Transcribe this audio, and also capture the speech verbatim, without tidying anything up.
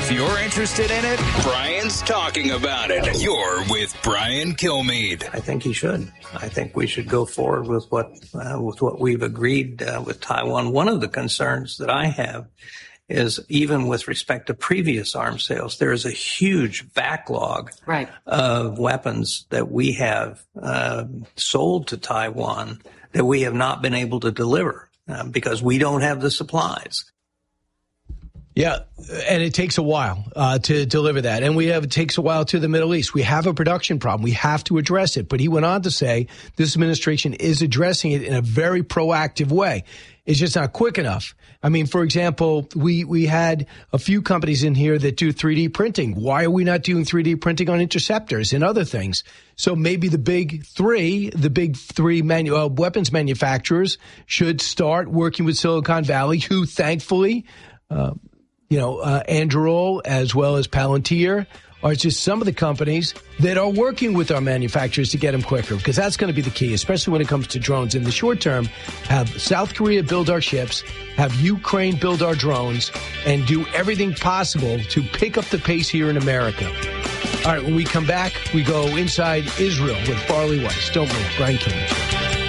If you're interested in it, Brian's talking about it. You're with Brian Kilmeade. I think he should. I think we should go forward with what uh, with what we've agreed uh, with Taiwan. One of the concerns that I have is even with respect to previous arms sales, there is a huge backlog right. of weapons that we have uh, sold to Taiwan that we have not been able to deliver uh, because we don't have the supplies. Yeah, and it takes a while uh, to deliver that. And we have it takes a while to the Middle East. We have a production problem. We have to address it. But he went on to say this administration is addressing it in a very proactive way. It's just not quick enough. I mean, for example, we, we had a few companies in here that do three D printing. Why are we not doing three D printing on interceptors and other things? So maybe the big three, the big three manu- uh, weapons manufacturers should start working with Silicon Valley, who thankfully, uh, you know, uh, Anduril as well as Palantir are just some of the companies that are working with our manufacturers to get them quicker, because that's going to be the key, especially when it comes to drones. In the short term, have South Korea build our ships, have Ukraine build our drones, and do everything possible to pick up the pace here in America. All right, when we come back, we go inside Israel with Farley Weiss. Don't move. Brian Kilmeade.